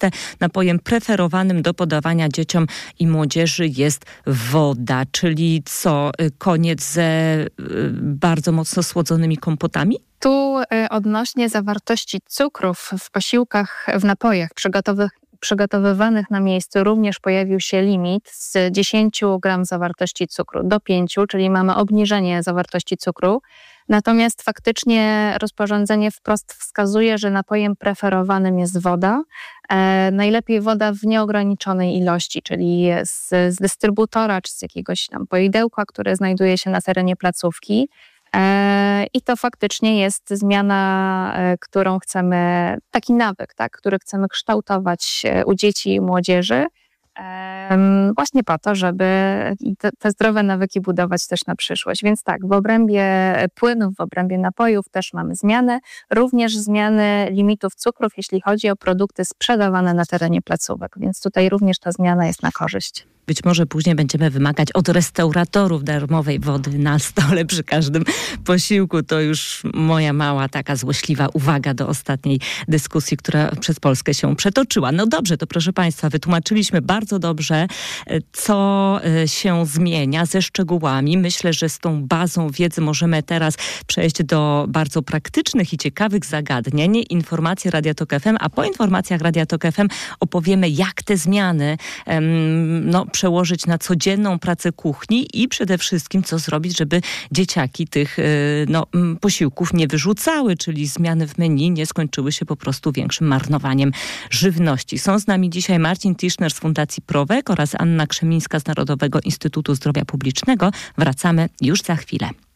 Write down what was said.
listę. Napojem preferowanym do podawania dzieciom i młodzieży jest woda, czyli co, koniec ze bardzo mocno słodzonymi kompotami? Tu odnośnie zawartości cukrów w posiłkach, w napojach przygotowywanych na miejscu również pojawił się limit z 10 gram zawartości cukru do 5, czyli mamy obniżenie zawartości cukru. Natomiast faktycznie rozporządzenie wprost wskazuje, że napojem preferowanym jest woda. Najlepiej woda w nieograniczonej ilości, czyli z dystrybutora czy z jakiegoś tam poidełka, które znajduje się na terenie placówki. I to faktycznie jest zmiana, którą chcemy, taki nawyk, tak, który chcemy kształtować u dzieci i młodzieży, właśnie po to, żeby te zdrowe nawyki budować też na przyszłość. Więc tak, w obrębie płynów, w obrębie napojów też mamy zmiany, również zmiany limitów cukrów, jeśli chodzi o produkty sprzedawane na terenie placówek. Więc tutaj również ta zmiana jest na korzyść. Być może później będziemy wymagać od restauratorów darmowej wody na stole przy każdym posiłku. To już moja mała taka złośliwa uwaga do ostatniej dyskusji, która przez Polskę się przetoczyła. No dobrze, to proszę Państwa, wytłumaczyliśmy bardzo dobrze, co się zmienia ze szczegółami. Myślę, że z tą bazą wiedzy możemy teraz przejść do bardzo praktycznych i ciekawych zagadnień. Informacje Radia Tok FM, a po informacjach Radia Tok FM opowiemy, jak te zmiany przełożyć na codzienną pracę kuchni i przede wszystkim co zrobić, żeby dzieciaki tych posiłków nie wyrzucały, czyli zmiany w menu nie skończyły się po prostu większym marnowaniem żywności. Są z nami dzisiaj Marcin Tischner z Fundacji Prowek oraz Anna Krzemińska z Narodowego Instytutu Zdrowia Publicznego. Wracamy już za chwilę.